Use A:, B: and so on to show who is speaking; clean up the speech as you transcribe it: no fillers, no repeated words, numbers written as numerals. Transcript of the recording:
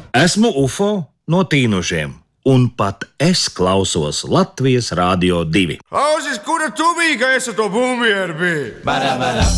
A: Esmu UFO no Tīnužiem, un pat es klausos Latvijas Rādio 2.
B: Klausies, kura tu biji, ka esi to bumbieru bijis?